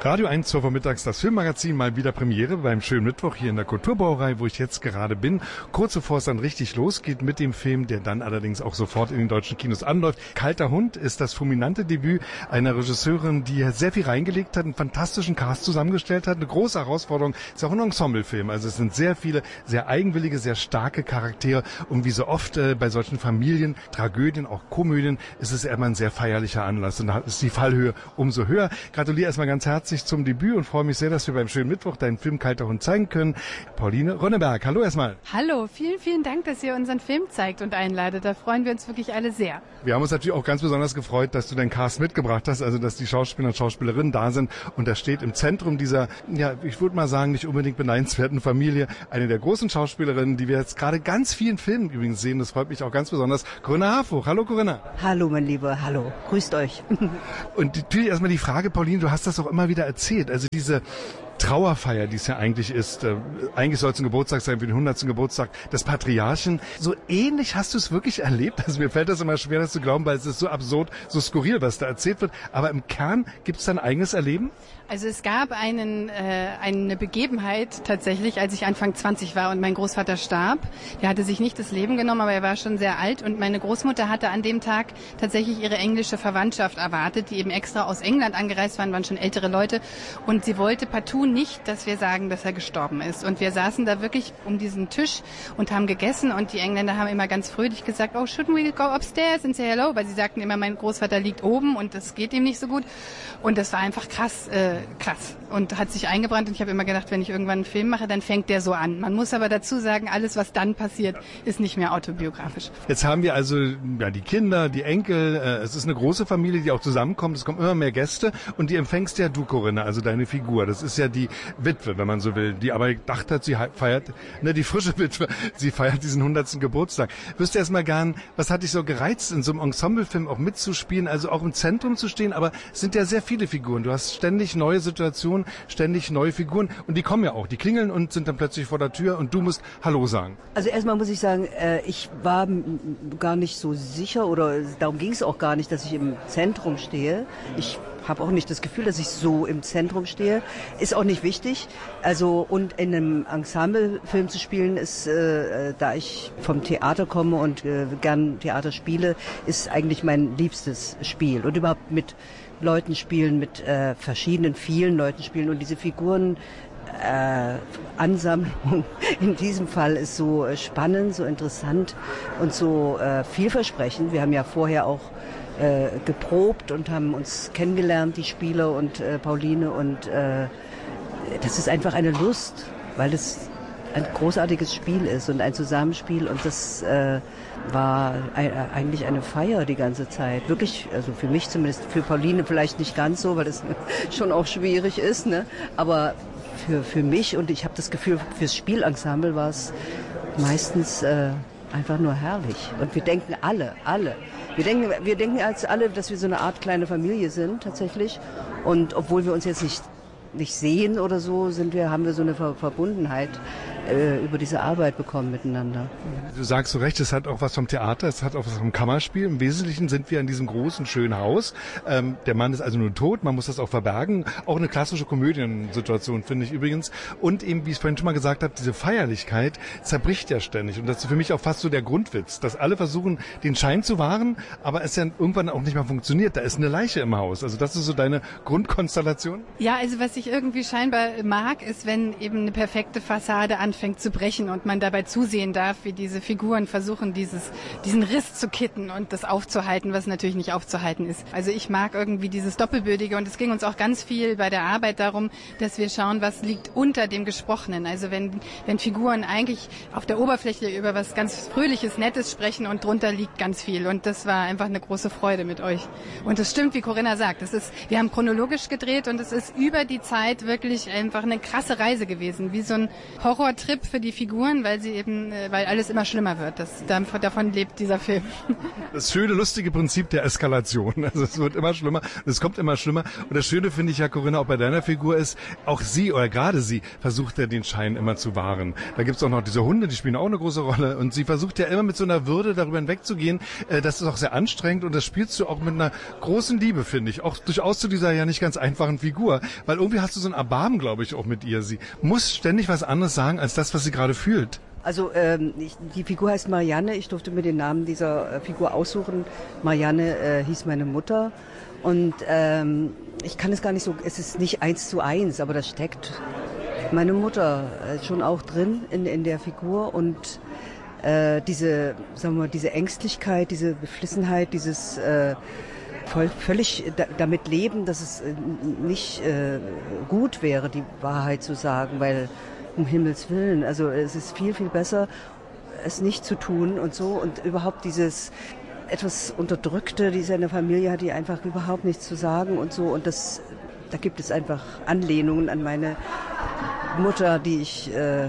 Radio 1 zur Vormittags, das Filmmagazin, mal wieder Premiere beim schönen Mittwoch hier in der Kulturbrauerei, wo ich jetzt gerade bin. Kurz bevor es dann richtig losgeht mit dem Film, der dann allerdings auch sofort in den deutschen Kinos anläuft. Kalter Hund ist das fulminante Debüt einer Regisseurin, die sehr viel reingelegt hat, einen fantastischen Cast zusammengestellt hat. Eine große Herausforderung, ist auch ein Ensemblefilm. Also es sind sehr viele, sehr eigenwillige, sehr starke Charaktere. Und wie so oft bei solchen Familien, Tragödien, auch Komödien, ist es immer ein sehr feierlicher Anlass. Und da ist die Fallhöhe umso höher. Gratuliere erstmal ganz herzlich zum Debüt und freue mich sehr, dass wir beim schönen Mittwoch deinen Film Kalter Hund zeigen können. Pauline Rönneberg, hallo erstmal. Hallo, vielen, vielen Dank, dass ihr unseren Film zeigt und einladet. Da freuen wir uns wirklich alle sehr. Wir haben uns natürlich auch ganz besonders gefreut, dass du deinen Cast mitgebracht hast, also dass die Schauspieler und Schauspielerinnen da sind. Und da steht im Zentrum dieser, ja, ich würde mal sagen, nicht unbedingt beneidenswerten Familie, eine der großen Schauspielerinnen, die wir jetzt gerade ganz vielen Filmen übrigens sehen. Das freut mich auch ganz besonders. Corinna Harfouch. Hallo Corinna. Hallo mein Lieber, hallo. Grüßt euch. Und natürlich erstmal die Frage, Pauline, du hast das auch immer wieder erzählt. Also diese Trauerfeier, die es ja eigentlich ist. Eigentlich soll es ein Geburtstag sein für den 100. Geburtstag des Patriarchen. So ähnlich hast du es wirklich erlebt. Also mir fällt das immer schwer, das zu glauben, weil es ist so absurd, so skurril, was da erzählt wird. Aber im Kern gibt es da ein eigenes Erleben? Also es gab eine Begebenheit tatsächlich, als ich Anfang 20 war und mein Großvater starb. Der hatte sich nicht das Leben genommen, aber er war schon sehr alt. Und meine Großmutter hatte an dem Tag tatsächlich ihre englische Verwandtschaft erwartet, die eben extra aus England angereist waren schon ältere Leute. Und sie wollte partout nicht, dass wir sagen, dass er gestorben ist. Und wir saßen da wirklich um diesen Tisch und haben gegessen. Und die Engländer haben immer ganz fröhlich gesagt, oh, shouldn't we go upstairs and say hello? Weil sie sagten immer, mein Großvater liegt oben und das geht ihm nicht so gut. Und das war einfach krass und hat sich eingebrannt. Und ich habe immer gedacht, wenn ich irgendwann einen Film mache, dann fängt der so an. Man muss aber dazu sagen, alles, was dann passiert, ist nicht mehr autobiografisch. Jetzt haben wir also ja, die Kinder, die Enkel. Es ist eine große Familie, die auch zusammenkommt. Es kommen immer mehr Gäste. Und die empfängst ja du, Corinna, also deine Figur. Das ist ja die Witwe, wenn man so will, die aber gedacht hat, sie feiert, die frische Witwe, sie feiert diesen 100. Geburtstag. Wüsste erst mal gern, was hat dich so gereizt, in so einem Ensemblefilm auch mitzuspielen, also auch im Zentrum zu stehen, aber es sind ja sehr viele Figuren. Du hast ständig neue Situationen, ständig neue Figuren und die kommen ja auch, die klingeln und sind dann plötzlich vor der Tür und du musst Hallo sagen. Also erstmal muss ich sagen, ich war gar nicht so sicher oder darum ging es auch gar nicht, dass ich im Zentrum stehe. Ich habe auch nicht das Gefühl, dass ich so im Zentrum stehe. Ist auch nicht wichtig. Also und in einem Ensemblefilm zu spielen, ist, da ich vom Theater komme und gern Theater spiele, ist eigentlich mein liebstes Spiel. Und überhaupt mit Leuten spielen, mit vielen Leuten spielen und diese Figuren Ansammlung in diesem Fall ist so spannend, so interessant und so vielversprechend. Wir haben ja vorher auch geprobt und haben uns kennengelernt, die Spieler und Pauline und das ist einfach eine Lust, weil es ein großartiges Spiel ist und ein Zusammenspiel und das war eigentlich eine Feier die ganze Zeit. Wirklich, also für mich zumindest, für Pauline vielleicht nicht ganz so, weil das schon auch schwierig ist, ne? Aber für mich und ich habe das Gefühl, fürs Spielensemble war es meistens einfach nur herrlich. Und wir denken alle. Wir denken als alle, dass wir so eine Art kleine Familie sind tatsächlich. Und obwohl wir uns jetzt nicht sehen oder so, haben wir so eine Verbundenheit über diese Arbeit bekommen miteinander. Du sagst so recht, es hat auch was vom Theater, es hat auch was vom Kammerspiel. Im Wesentlichen sind wir in diesem großen, schönen Haus. Der Mann ist also nur tot, man muss das auch verbergen. Auch eine klassische Komödiensituation, finde ich übrigens. Und eben, wie ich vorhin schon mal gesagt habe, diese Feierlichkeit zerbricht ja ständig. Und das ist für mich auch fast so der Grundwitz, dass alle versuchen, den Schein zu wahren, aber es ja irgendwann auch nicht mehr funktioniert. Da ist eine Leiche im Haus. Also das ist so deine Grundkonstellation? Ja, also was ich irgendwie scheinbar mag, ist, wenn eben eine perfekte Fassade anfängt zu brechen und man dabei zusehen darf, wie diese Figuren versuchen, diesen Riss zu kitten und das aufzuhalten, was natürlich nicht aufzuhalten ist. Also ich mag irgendwie dieses Doppelbödige und es ging uns auch ganz viel bei der Arbeit darum, dass wir schauen, was liegt unter dem Gesprochenen. Also wenn Figuren eigentlich auf der Oberfläche über was ganz Fröhliches, Nettes sprechen und drunter liegt ganz viel und das war einfach eine große Freude mit euch. Und es stimmt, wie Corinna sagt, wir haben chronologisch gedreht und es ist über die Zeit wirklich einfach eine krasse Reise gewesen, wie so ein Horrortrip Trip für die Figuren, weil alles immer schlimmer wird. Davon lebt dieser Film. Das schöne, lustige Prinzip der Eskalation. Also es wird immer schlimmer, es kommt immer schlimmer. Und das Schöne finde ich ja, Corinna, auch bei deiner Figur ist, auch sie oder gerade sie versucht ja den Schein immer zu wahren. Da gibt's auch noch diese Hunde, die spielen auch eine große Rolle. Und sie versucht ja immer mit so einer Würde darüber hinwegzugehen. Das ist auch sehr anstrengend und das spielst du auch mit einer großen Liebe, finde ich. Auch durchaus zu dieser ja nicht ganz einfachen Figur. Weil irgendwie hast du so ein Erbarmen, glaube ich, auch mit ihr. Sie muss ständig was anderes sagen, als das, was sie gerade fühlt. Also die Figur heißt Marianne. Ich durfte mir den Namen dieser Figur aussuchen. Marianne hieß meine Mutter. Und ich kann es gar nicht so, es ist nicht 1:1, aber da steckt meine Mutter schon auch drin in der Figur. Und diese Ängstlichkeit, diese Beflissenheit, dieses völlig damit leben, dass es nicht gut wäre, die Wahrheit zu sagen, weil um Himmels Willen, also es ist viel, viel besser, es nicht zu tun und so. Und überhaupt dieses etwas Unterdrückte, die seine Familie hat, die einfach überhaupt nichts zu sagen und so. Und da gibt es einfach Anlehnungen an meine Mutter, die ich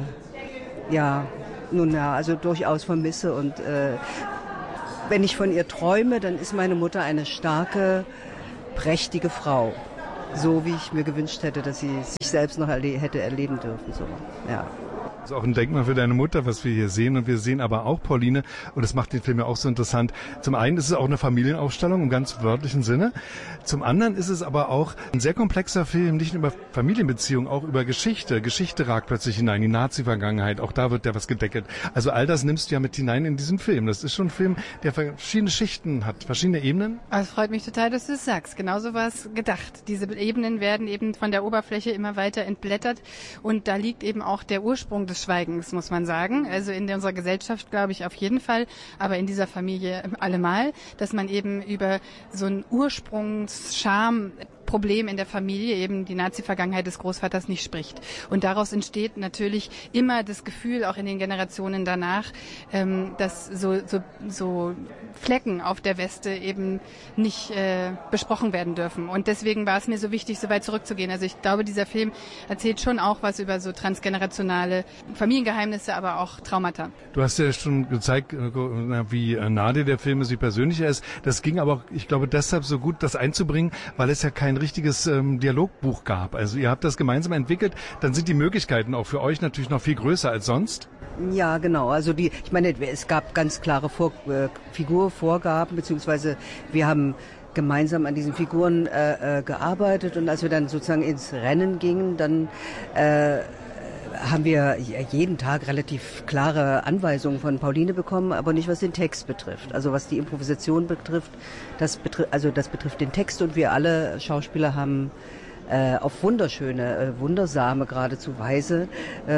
also durchaus vermisse. Und wenn ich von ihr träume, dann ist meine Mutter eine starke, prächtige Frau. So wie ich mir gewünscht hätte, dass sie sich selbst noch hätte erleben dürfen. So, ja. Das ist auch ein Denkmal für deine Mutter, was wir hier sehen. Und wir sehen aber auch Pauline, und das macht den Film ja auch so interessant. Zum einen ist es auch eine Familienaufstellung im ganz wörtlichen Sinne. Zum anderen ist es aber auch ein sehr komplexer Film, nicht nur über Familienbeziehungen, auch über Geschichte. Geschichte ragt plötzlich hinein, die Nazi-Vergangenheit, auch da wird ja was gedeckelt. Also all das nimmst du ja mit hinein in diesen Film. Das ist schon ein Film, der verschiedene Schichten hat, verschiedene Ebenen. Es freut mich total, dass du es sagst. Genauso war es gedacht. Diese Ebenen werden eben von der Oberfläche immer weiter entblättert. Und da liegt eben auch der Ursprung des Schweigens, muss man sagen. Also in unserer Gesellschaft, glaube ich, auf jeden Fall, aber in dieser Familie allemal, dass man eben über so ein Ursprungsscham-Problem in der Familie, eben die Nazi-Vergangenheit des Großvaters, nicht spricht. Und daraus entsteht natürlich immer das Gefühl, auch in den Generationen danach, dass so Flecken auf der Weste eben nicht besprochen werden dürfen. Und deswegen war es mir so wichtig, so weit zurückzugehen. Also ich glaube, dieser Film erzählt schon auch was über so transgenerationale Familiengeheimnisse, aber auch Traumata. Du hast ja schon gezeigt, wie nah dir der Film ist, wie persönlich er ist. Das ging aber auch, ich glaube, deshalb so gut, das einzubringen, weil es ja kein richtiges Dialogbuch gab. Also ihr habt das gemeinsam entwickelt, dann sind die Möglichkeiten auch für euch natürlich noch viel größer als sonst. Ja, genau. Also ich meine, es gab ganz klare Figurvorgaben, beziehungsweise wir haben gemeinsam an diesen Figuren gearbeitet, und als wir dann sozusagen ins Rennen gingen, dann haben wir jeden Tag relativ klare Anweisungen von Pauline bekommen, aber nicht was den Text betrifft. Also was die Improvisation betrifft, das betrifft den Text, und wir alle Schauspieler haben auf wunderschöne, wundersame, geradezu Weise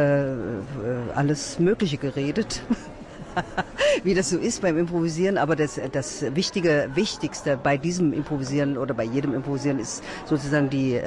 alles Mögliche geredet. Wie das so ist beim Improvisieren, aber das Wichtigste bei diesem Improvisieren oder bei jedem Improvisieren ist sozusagen die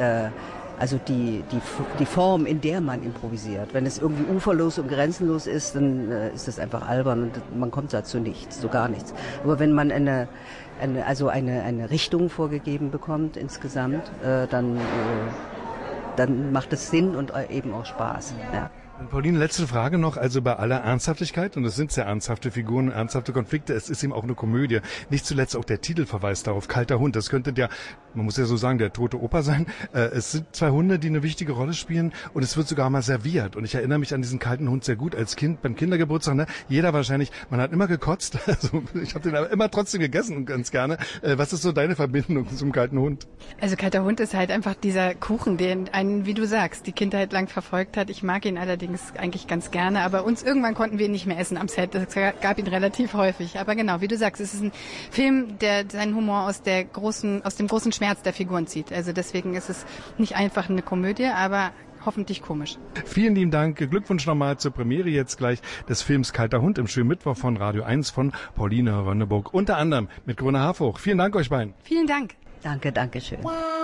Form, in der man improvisiert. Wenn es irgendwie uferlos und grenzenlos ist, dann ist das einfach albern und man kommt dazu nichts, so gar nichts. Aber wenn man eine Richtung vorgegeben bekommt insgesamt, dann macht es Sinn und eben auch Spaß. Ja. Pauline, letzte Frage noch. Also bei aller Ernsthaftigkeit, und es sind sehr ernsthafte Figuren, ernsthafte Konflikte, es ist eben auch eine Komödie. Nicht zuletzt auch der Titel verweist darauf, Kalter Hund. Das könnte man muss ja so sagen, der tote Opa sein. Es sind zwei Hunde, die eine wichtige Rolle spielen, und es wird sogar mal serviert. Und ich erinnere mich an diesen kalten Hund sehr gut als Kind beim Kindergeburtstag. Ne? Jeder wahrscheinlich, man hat immer gekotzt. Also ich habe den aber immer trotzdem gegessen und ganz gerne. Was ist so deine Verbindung zum kalten Hund? Also Kalter Hund ist halt einfach dieser Kuchen, den einen, wie du sagst, die Kindheit lang verfolgt hat. Ich mag ihn allerdings eigentlich ganz gerne, aber irgendwann konnten wir ihn nicht mehr essen am Set. Das gab ihn relativ häufig. Aber genau, wie du sagst, es ist ein Film, der seinen Humor aus dem großen Schmerz der Figuren zieht. Also deswegen ist es nicht einfach eine Komödie, aber hoffentlich komisch. Vielen lieben Dank. Glückwunsch nochmal zur Premiere jetzt gleich des Films Kalter Hund im schönen Mittwoch von Radio 1 von Pauline Rönneburg. Unter anderem mit Corinna Harfouch. Vielen Dank euch beiden. Vielen Dank. Danke schön.